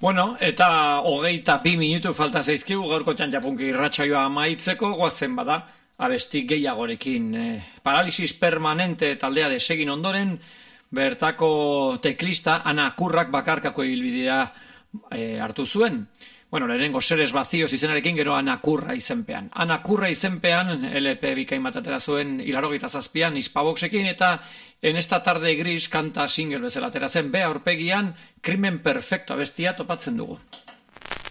Bueno, eta 22 minutu falta zaizkigu gaurko txantxapunki irratsaioa amaitzeko, goazen bada, abesti gehiagorekin. Paralisis permanente taldea desegin ondoren, bertako teklista Ana Kurrak bakarkako ibilbidea hartu zuen. Bueno, lehenengo Seres Vacíos izenarekin, gero Ana Kurra izenpean. Ana Kurra izenpean, LP bikain bat atera zuen 87an Hispavoxekin, eta En esta tarde gris kanta single bezala atera zen, be aurpegian Krimen Perfecto abestia topatzen dugu.